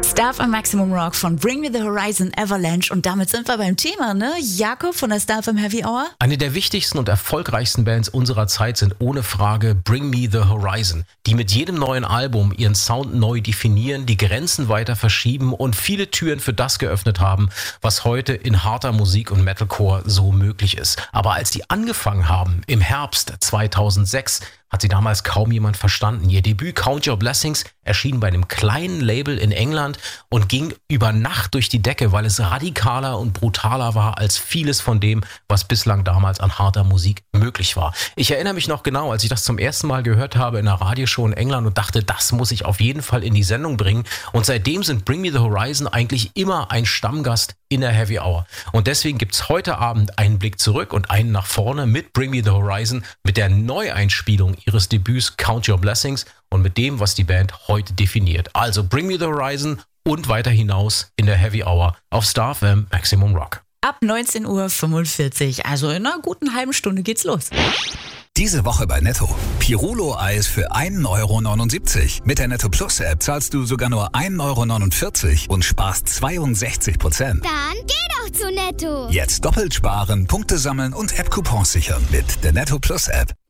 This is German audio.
Star FM Maximum Rock von Bring Me the Horizon Avalanche. Und damit sind wir beim Thema, ne? Jakob von der Star FM Heavy Hour. Eine der wichtigsten und erfolgreichsten Bands unserer Zeit sind ohne Frage Bring Me the Horizon, die mit jedem neuen Album ihren Sound neu definieren, die Grenzen weiter verschieben und viele Türen für das geöffnet haben, was heute in harter Musik und Metalcore so möglich ist. Aber als die angefangen haben, im Herbst 2006, hat sie damals kaum jemand verstanden. Ihr Debüt Count Your Blessings erschien bei einem kleinen Label in England und ging über Nacht durch die Decke, weil es radikaler und brutaler war als vieles von dem, was bislang damals an harter Musik möglich war. Ich erinnere mich noch genau, als ich das zum ersten Mal gehört habe in einer Radioshow in England und dachte, das muss ich auf jeden Fall in die Sendung bringen. Und seitdem sind Bring Me the Horizon eigentlich immer ein Stammgast in der Heavy Hour. Und deswegen gibt's heute Abend einen Blick zurück und einen nach vorne mit Bring Me the Horizon, mit der Neueinspielung ihres Debüts Count Your Blessings und mit dem, was die Band heute definiert. Also Bring Me the Horizon und weiter hinaus in der Heavy Hour auf Star FM Maximum Rock. Ab 19:45 Uhr, also in einer guten halben Stunde geht's los. Diese Woche bei Netto. Pirolo-Eis für 1,79 €. Mit der Netto Plus App zahlst du sogar nur 1,49 € und sparst 62%. Dann geh doch zu Netto. Jetzt doppelt sparen, Punkte sammeln und App-Coupons sichern mit der Netto Plus App.